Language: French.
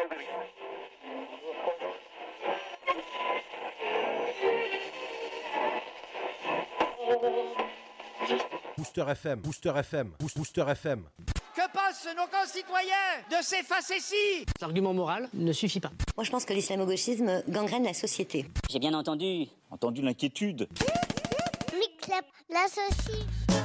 Booster FM, Booster FM, Booster FM. Que pensent nos concitoyens de ces facéties? L'argument moral ne suffit pas. Moi, je pense que l'islamo-gauchisme gangrène la société. J'ai bien entendu. Entendu l'inquiétude. Mix-Club, la saucisse.